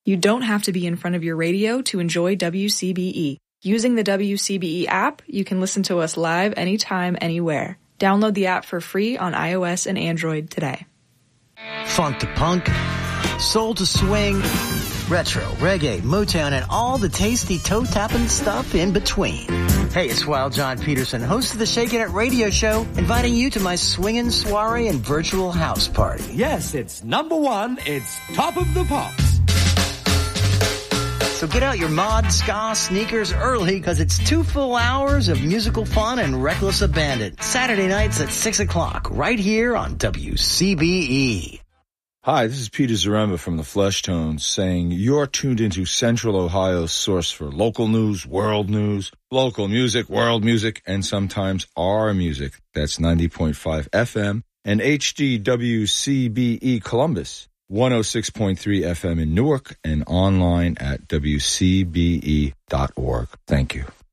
You don't have to be in front of your radio to enjoy WCBE. Using the WCBE app, you can listen to us live anytime, anywhere. Download the app for free on iOS and Android today. Funk to punk, soul to swing, retro, reggae, Motown, and all the tasty toe-tapping stuff in between. Hey, it's Wild John Peterson, host of the Shakin' It radio show, inviting you to my swinging soiree and virtual house party. Yes, it's number one. It's Top of the Pops. So get out your mod ska sneakers early, because it's 2 full hours of musical fun and reckless abandon. Saturday nights at 6 o'clock, right here on WCBE. Hi, this is Peter Zaremba from the Flesh Tones saying you're tuned into Central Ohio's source for local news, world news, local music, world music, and sometimes our music. That's 90.5 FM and HDWCBE Columbus, 106.3 FM in Newark, and online at WCBE.org. Thank you.